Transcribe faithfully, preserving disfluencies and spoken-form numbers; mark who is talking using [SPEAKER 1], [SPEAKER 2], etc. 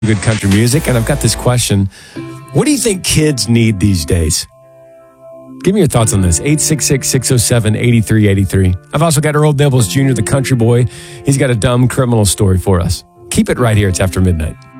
[SPEAKER 1] good country music, and I've got this question. What do you think kids need these days? Give me your thoughts on this. eight six six, six oh seven, eight three eight three. I've also got Earl Nibbles Junior, the country boy. He's got a dumb criminal story for us. Keep it right here. It's After Midnight.